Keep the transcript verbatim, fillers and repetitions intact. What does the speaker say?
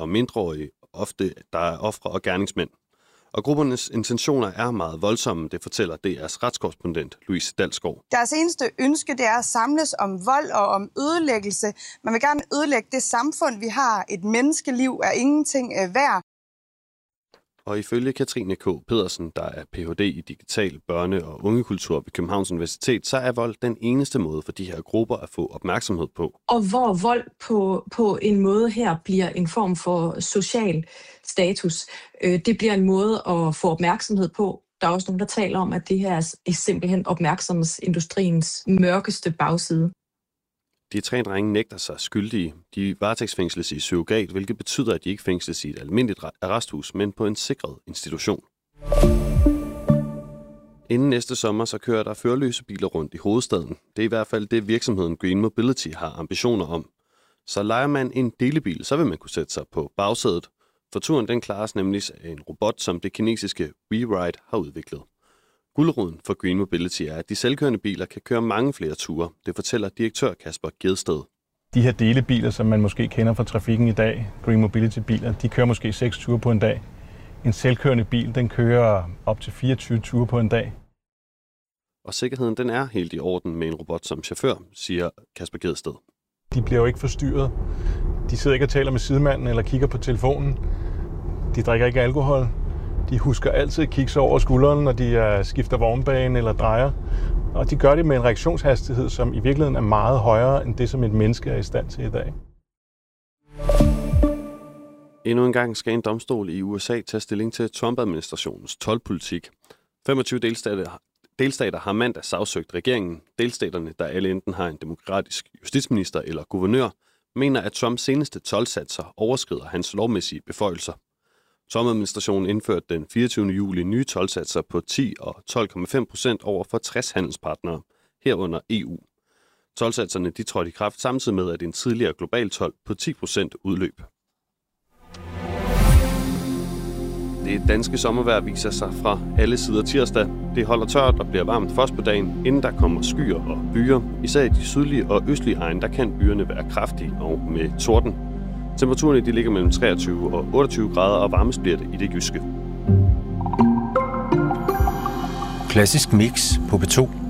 og mindreårige, ofte der er ofre og gerningsmænd. Og gruppernes intentioner er meget voldsomme, det fortæller D R's retskorrespondent Louise Dalsgaard. Deres eneste ønske det er at samles om vold og om ødelæggelse. Man vil gerne ødelægge det samfund, vi har. Et menneskeliv er ingenting værd. Og ifølge Katrine K. Pedersen, der er P H D i digital børne- og ungekultur ved Københavns Universitet, så er vold den eneste måde for de her grupper at få opmærksomhed på. Og hvor vold på, på en måde her bliver en form for social status. Det bliver en måde at få opmærksomhed på. Der er også nogen, der taler om, at det her er simpelthen opmærksomhedsindustriens mørkeste bagside. De tre drenge nægter sig skyldige. De varetægtsfængsles i surrogat, hvilket betyder, at de ikke fængsles i et almindeligt arresthus, men på en sikret institution. Inden næste sommer så kører der førerløse biler rundt i hovedstaden. Det er i hvert fald det, virksomheden Green Mobility har ambitioner om. Så lejer man en delebil, så vil man kunne sætte sig på bagsædet. For turen den klares nemlig af en robot, som det kinesiske WeRide har udviklet. Guldroden for Green Mobility er, at de selvkørende biler kan køre mange flere ture. Det fortæller direktør Kasper Gedsted. De her delebiler, som man måske kender fra trafikken i dag, Green Mobility-biler, de kører måske seks ture på en dag. En selvkørende bil, den kører op til fireogtyve ture på en dag. Og sikkerheden den er helt i orden med en robot som chauffør, siger Kasper Gedsted. De bliver jo ikke forstyrret. De sidder ikke og taler med sidemanden eller kigger på telefonen. De drikker ikke alkohol. De husker altid at kigge sig over skulderen, når de skifter vognbane eller drejer. Og de gør det med en reaktionshastighed, som i virkeligheden er meget højere end det, som et menneske er i stand til i dag. Endnu en gang skal en domstol i U S A tage stilling til Trump-administrationens toldpolitik. femogtyve delstater, delstater har mandag sagsøgt regeringen. Delstaterne, der alle enten har en demokratisk justitsminister eller guvernør, mener, at Trumps seneste toldsatser overskrider hans lovmæssige beføjelser. Trump-administrationen indførte den fireogtyvende juli nye toldsatser på ti og tolv komma fem procent over for tres handelspartnere, herunder E U. Toldsatserne de trådte i kraft samtidig med, at en tidligere global told på ti procent udløb. Det danske sommervejr viser sig fra alle sider tirsdag. Det holder tørt og bliver varmt først på dagen, inden der kommer skyer og byer. Især i de sydlige og østlige egne, der kan byerne være kraftige og med torden. Temperaturerne de ligger mellem treogtyve og otteogtyve grader, og varmest bliver det i det jyske. Klassisk mix på P to.